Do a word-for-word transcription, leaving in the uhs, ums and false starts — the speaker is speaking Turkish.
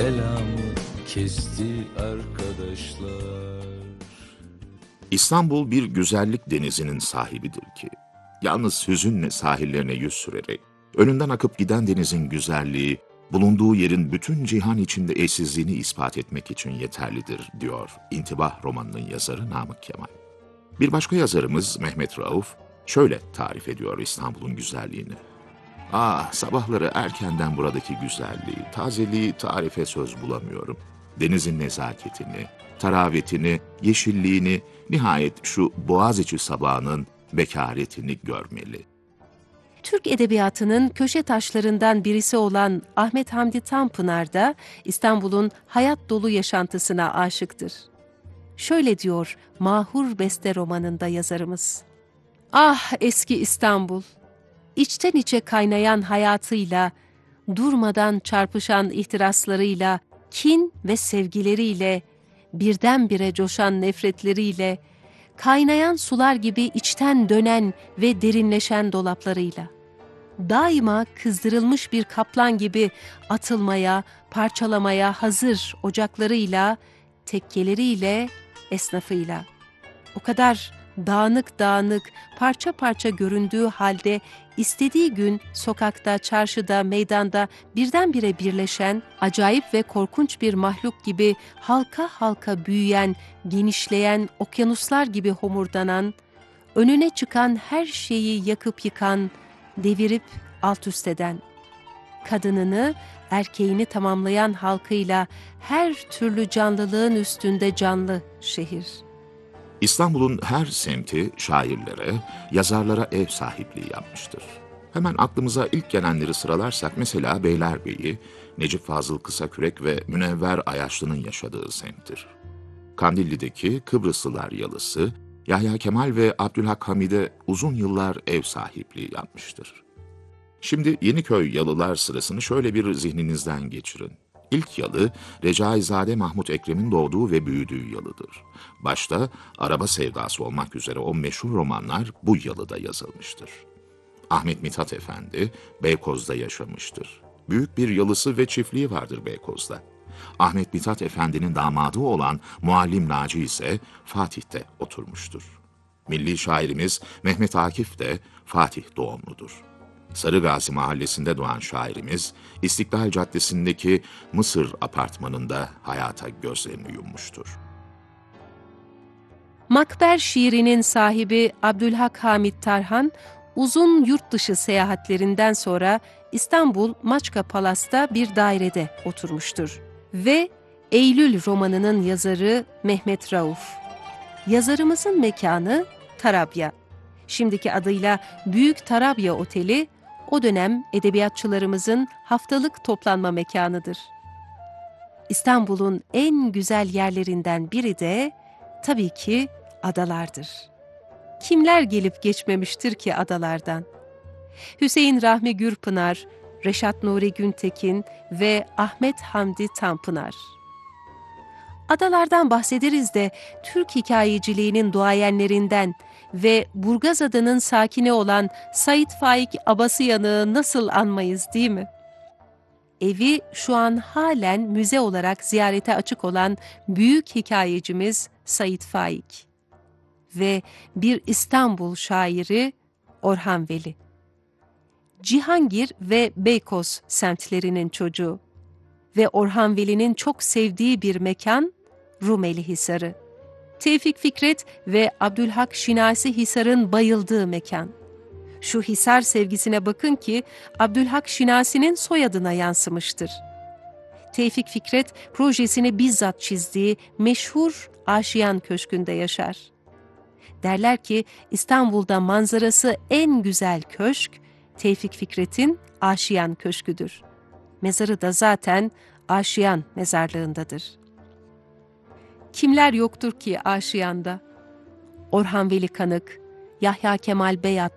kelamı kesti arkadaşlar. İstanbul bir güzellik denizinin sahibidir ki, yalnız hüzünle sahillerine yüz sürerek, önünden akıp giden denizin güzelliği, bulunduğu yerin bütün cihan içinde eşsizliğini ispat etmek için yeterlidir, diyor İntibah romanının yazarı Namık Kemal. Bir başka yazarımız Mehmet Rauf, şöyle tarif ediyor İstanbul'un güzelliğini. Ah, sabahları erkenden buradaki güzelliği, tazeliği tarife söz bulamıyorum. Denizin nezaketini, taravetini, yeşilliğini, nihayet şu Boğaziçi sabahının bekaretini görmeli. Türk edebiyatının köşe taşlarından birisi olan Ahmet Hamdi Tanpınar da İstanbul'un hayat dolu yaşantısına aşıktır. Şöyle diyor Mahur Beste romanında yazarımız. Ah eski İstanbul! İçten içe kaynayan hayatıyla, durmadan çarpışan ihtiraslarıyla, kin ve sevgileriyle, birdenbire coşan nefretleriyle, kaynayan sular gibi içten dönen ve derinleşen dolaplarıyla, daima kızdırılmış bir kaplan gibi atılmaya, parçalamaya hazır ocaklarıyla, tekkeleriyle, esnafıyla. O kadar dağınık dağınık, parça parça göründüğü halde istediği gün sokakta, çarşıda, meydanda birdenbire birleşen, acayip ve korkunç bir mahluk gibi halka halka büyüyen, genişleyen, okyanuslar gibi homurdanan, önüne çıkan her şeyi yakıp yıkan, devirip alt üst eden, kadınını, erkeğini tamamlayan halkıyla her türlü canlılığın üstünde canlı şehir. İstanbul'un her semti şairlere, yazarlara ev sahipliği yapmıştır. Hemen aklımıza ilk gelenleri sıralarsak mesela Beylerbeyi, Necip Fazıl Kısakürek ve Münevver Ayaşlı'nın yaşadığı semttir. Kandilli'deki Kıbrıslılar Yalısı, Yahya Kemal ve Abdülhak Hamid'e uzun yıllar ev sahipliği yapmıştır. Şimdi Yeniköy yalılar sırasını şöyle bir zihninizden geçirin. İlk yalı, Recaizade Mahmut Ekrem'in doğduğu ve büyüdüğü yalıdır. Başta araba sevdası olmak üzere o meşhur romanlar bu yalıda yazılmıştır. Ahmet Mithat Efendi Beykoz'da yaşamıştır. Büyük bir yalısı ve çiftliği vardır Beykoz'da. Ahmet Mithat Efendi'nin damadı olan Muallim Naci ise Fatih'te oturmuştur. Milli şairimiz Mehmet Akif de Fatih doğumludur. Sarıgazi mahallesinde doğan şairimiz, İstiklal Caddesi'ndeki Mısır apartmanında hayata gözlerini yummuştur. Makber şiirinin sahibi Abdülhak Hamid Tarhan, uzun yurt dışı seyahatlerinden sonra İstanbul Maçka Palas'ta bir dairede oturmuştur. Ve Eylül romanının yazarı Mehmet Rauf. Yazarımızın mekanı Tarabya. Şimdiki adıyla Büyük Tarabya Oteli, o dönem edebiyatçılarımızın haftalık toplanma mekanıdır. İstanbul'un en güzel yerlerinden biri de tabii ki adalardır. Kimler gelip geçmemiştir ki adalardan? Hüseyin Rahmi Gürpınar, Reşat Nuri Güntekin ve Ahmet Hamdi Tanpınar. Adalardan bahsederiz de Türk hikayeciliğinin duayenlerinden ve Burgazada'nın sakini olan Sait Faik Abasıyanık'ı nasıl anmayız değil mi? Evi şu an halen müze olarak ziyarete açık olan büyük hikayecimiz Sait Faik ve bir İstanbul şairi Orhan Veli. Cihangir ve Beykoz semtlerinin çocuğu ve Orhan Veli'nin çok sevdiği bir mekan Rumeli Hisarı. Tevfik Fikret ve Abdülhak Şinasi Hisar'ın bayıldığı mekan. Şu Hisar sevgisine bakın ki Abdülhak Şinasi'nin soyadına yansımıştır. Tevfik Fikret projesini bizzat çizdiği meşhur Aşiyan Köşkü'nde yaşar. Derler ki İstanbul'da manzarası en güzel köşk Tevfik Fikret'in Aşiyan Köşkü'dür. Mezarı da zaten Aşiyan mezarlığındadır. Kimler yoktur ki Aşiyan'da? Orhan Veli Kanık, Yahya Kemal Beyat,